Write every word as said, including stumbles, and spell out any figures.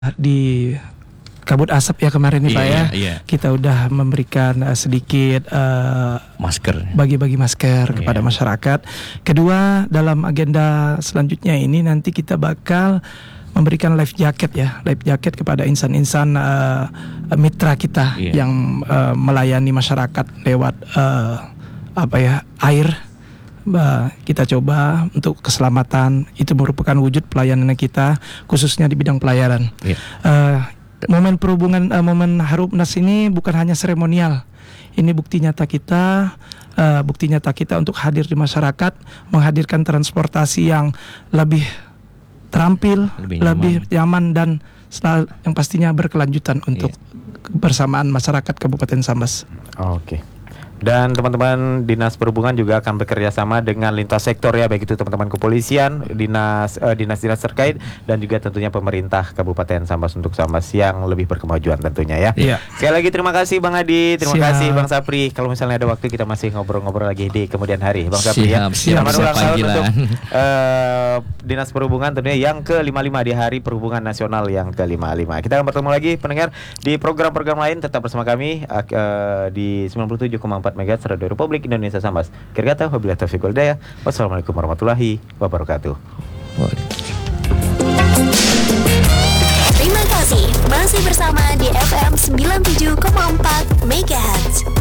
Di kabut asap ya kemarin nih Pak Iya, ya, iya. kita udah memberikan uh, sedikit uh, Masker. bagi-bagi masker Iya. kepada masyarakat. Kedua, dalam agenda selanjutnya ini nanti kita bakal memberikan life jacket ya, life jacket kepada insan-insan uh, mitra kita Iya. yang uh, melayani masyarakat lewat uh, apa ya air. Bah, kita coba untuk keselamatan, itu merupakan wujud pelayanan kita khususnya di bidang pelayanan. Iya. Uh, momen perhubungan, uh, momen Harupnas ini bukan hanya seremonial, ini bukti nyata kita, uh, bukti nyata kita untuk hadir di masyarakat, menghadirkan transportasi yang lebih terampil, Lebih lebih nyaman. nyaman, dan sel- yang pastinya berkelanjutan untuk kebersamaan masyarakat Kabupaten Sambas. Oke. Dan teman-teman Dinas Perhubungan juga akan bekerja sama dengan lintas sektor ya, baik itu teman-teman kepolisian, dinas eh, dinas-dinas terkait, dan juga tentunya pemerintah Kabupaten Sambas untuk Sambas yang lebih berkemajuan tentunya ya. Iya. Sekali lagi terima kasih Bang Adi, terima Siap. kasih Bang Sapri. Kalau misalnya ada waktu kita masih ngobrol-ngobrol lagi di kemudian hari, Bang Sapri ya. Siap, siap, Selamat siap, ulang tahun panggilan. untuk eh, Dinas Perhubungan tentunya yang ke lima puluh lima di Hari Perhubungan Nasional yang ke lima puluh lima. Kita akan bertemu lagi pendengar di program-program lain, tetap bersama kami eh, di sembilan puluh tujuh koma empat megahertz Radio Republik Indonesia Sambas. Kira kata wabillahi taufiq wal hidayah. Wassalamualaikum warahmatullahi wabarakatuh. Terima kasih masih bersama di F M sembilan puluh tujuh koma empat megahertz.